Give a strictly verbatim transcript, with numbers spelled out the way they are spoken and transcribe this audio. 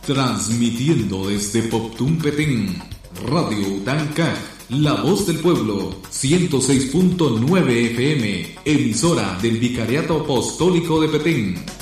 Transmitiendo desde Poptún Petén, Radio Utanca, La Voz del Pueblo, ciento seis punto nueve F M, emisora del Vicariato Apostólico de Petén.